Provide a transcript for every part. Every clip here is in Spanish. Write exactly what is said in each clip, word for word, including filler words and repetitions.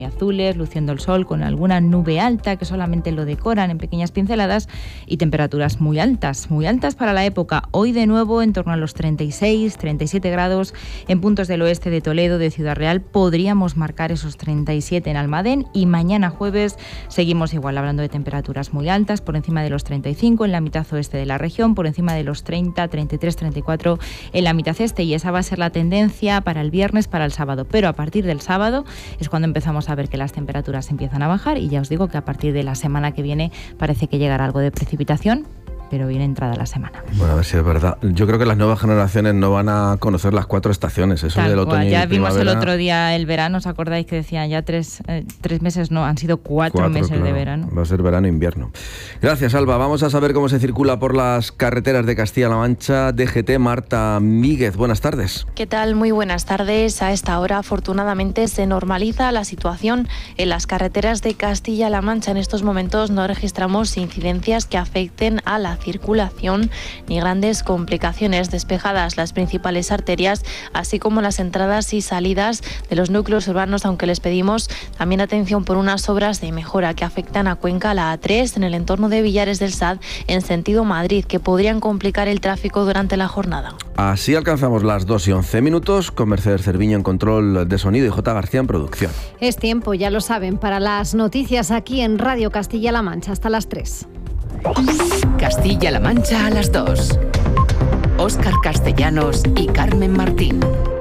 azules, luciendo el sol con alguna nube alta que solamente lo decoran en pequeñas pinceladas y temperaturas muy altas, muy altas para la época. Hoy de nuevo en torno a los treinta y seis, treinta y siete grados en puntos del oeste de Toledo, de Ciudad Real. Podríamos marcar esos treinta y siete en Almadén y mañana jueves seguimos igual hablando de temperaturas muy altas, por encima de los treinta y cinco en la mitad oeste de la región, por encima de los treinta, treinta y tres, treinta y cuatro en la mitad este, y esa va a ser la tendencia para el viernes, para el sábado. Pero a partir del sábado es cuando empezamos a a ver que las temperaturas empiezan a bajar y ya os digo que a partir de la semana que viene parece que llegará algo de precipitación, pero viene entrada la semana. Bueno, a ver si es verdad. Yo creo que las nuevas generaciones no van a conocer las cuatro estaciones, eso Tal del cual. otoño y Ya vimos primavera. el otro día el verano, ¿os acordáis que decían ya tres, eh, tres meses? No, han sido cuatro, Cuatro, meses claro. de verano. Va a ser verano e invierno. Gracias, Alba. Vamos a saber cómo se circula por las carreteras de Castilla-La Mancha. D G T, Marta Míguez, buenas tardes. ¿Qué tal? Muy buenas tardes. A esta hora, afortunadamente, se normaliza la situación en las carreteras de Castilla-La Mancha. En estos momentos no registramos incidencias que afecten a la circulación ni grandes complicaciones. Despejadas las principales arterias, así como las entradas y salidas de los núcleos urbanos, aunque les pedimos también atención por unas obras de mejora que afectan a Cuenca, la A tres, en el entorno de Villares del Sad, en sentido Madrid, que podrían complicar el tráfico durante la jornada. Así alcanzamos las dos y once minutos, con Mercedes Cerviño en control de sonido y J. García en producción. Es tiempo, ya lo saben, para las noticias aquí en Radio Castilla-La Mancha, hasta las tres. Castilla-La Mancha a las dos. Óscar Castellanos y Carmen Martín.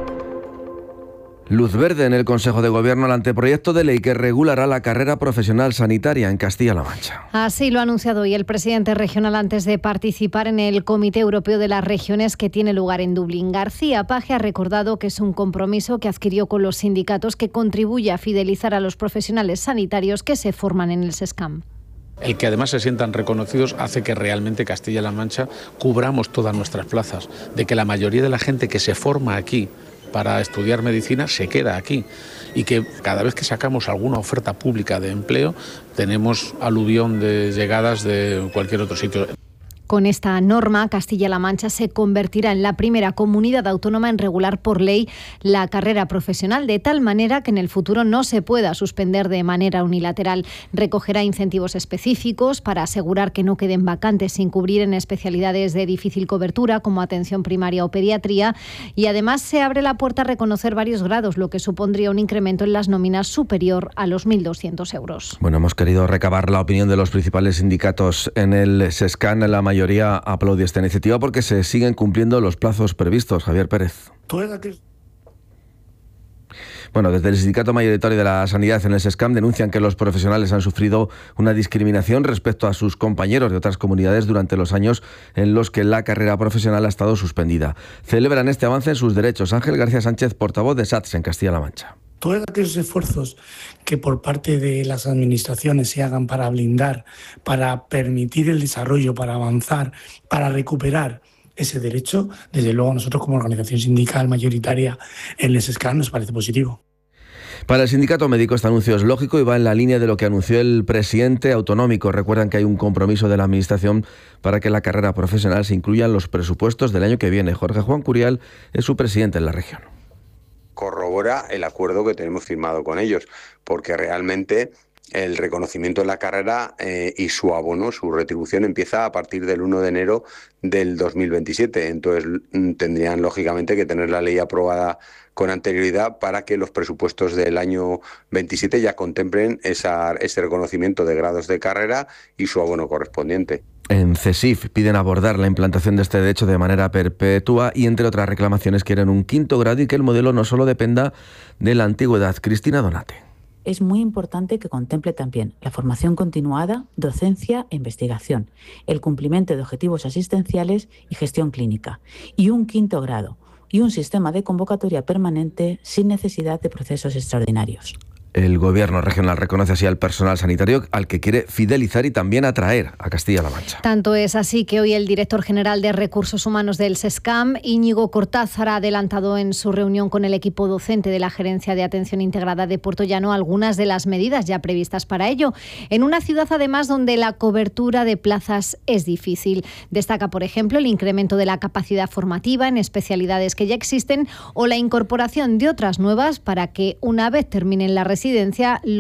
Luz verde en el Consejo de Gobierno al anteproyecto de ley que regulará la carrera profesional sanitaria en Castilla-La Mancha. Así lo ha anunciado hoy el presidente regional antes de participar en el Comité Europeo de las Regiones que tiene lugar en Dublín. García Paje ha recordado que es un compromiso que adquirió con los sindicatos que contribuye a fidelizar a los profesionales sanitarios que se forman en el SESCAM. El que además se sientan reconocidos hace que realmente Castilla-La Mancha cubramos todas nuestras plazas, de que la mayoría de la gente que se forma aquí para estudiar medicina se queda aquí y que cada vez que sacamos alguna oferta pública de empleo tenemos aluvión de llegadas de cualquier otro sitio. Con esta norma, Castilla-La Mancha se convertirá en la primera comunidad autónoma en regular por ley la carrera profesional, de tal manera que en el futuro no se pueda suspender de manera unilateral. Recogerá incentivos específicos para asegurar que no queden vacantes sin cubrir en especialidades de difícil cobertura como atención primaria o pediatría, y además se abre la puerta a reconocer varios grados, lo que supondría un incremento en las nóminas superior a los mil doscientos euros. Bueno, hemos querido recabar la opinión de los principales sindicatos en el SESCAN. La mayoría aplaude esta iniciativa porque se siguen cumpliendo los plazos previstos. Javier Pérez. Bueno, desde el sindicato mayoritario de la sanidad en el SESCAM denuncian que los profesionales han sufrido una discriminación respecto a sus compañeros de otras comunidades durante los años en los que la carrera profesional ha estado suspendida. Celebran este avance en sus derechos. Ángel García Sánchez, portavoz de SATS en Castilla-La Mancha. Todos aquellos esfuerzos que por parte de las administraciones se hagan para blindar, para permitir el desarrollo, para avanzar, para recuperar ese derecho, desde luego a nosotros como organización sindical mayoritaria en el SESCAM nos parece positivo. Para el sindicato médico este anuncio es lógico y va en la línea de lo que anunció el presidente autonómico. Recuerdan que hay un compromiso de la Administración para que la carrera profesional se incluya en los presupuestos del año que viene. Jorge Juan Curial es su presidente en la región. Corrobora el acuerdo que tenemos firmado con ellos, porque realmente el reconocimiento de la carrera eh, y su abono, su retribución empieza a partir del uno de enero del dos mil veintisiete. Entonces tendrían lógicamente que tener la ley aprobada con anterioridad para que los presupuestos del año veintisiete ya contemplen esa, ese reconocimiento de grados de carrera y su abono correspondiente. En CESIF piden abordar la implantación de este derecho de manera perpetua y, entre otras reclamaciones, quieren un quinto grado y que el modelo no solo dependa de la antigüedad. Cristina Donate. Es muy importante que contemple también la formación continuada, docencia e investigación, el cumplimiento de objetivos asistenciales y gestión clínica, y un quinto grado, y un sistema de convocatoria permanente sin necesidad de procesos extraordinarios. El gobierno regional reconoce así al personal sanitario al que quiere fidelizar y también atraer a Castilla-La Mancha. Tanto es así que hoy el director general de Recursos Humanos del SESCAM, Íñigo Cortázar, ha adelantado en su reunión con el equipo docente de la Gerencia de Atención Integrada de Puertollano algunas de las medidas ya previstas para ello, en una ciudad además donde la cobertura de plazas es difícil. Destaca, por ejemplo, el incremento de la capacidad formativa en especialidades que ya existen o la incorporación de otras nuevas para que, una vez terminen las residencias, residencia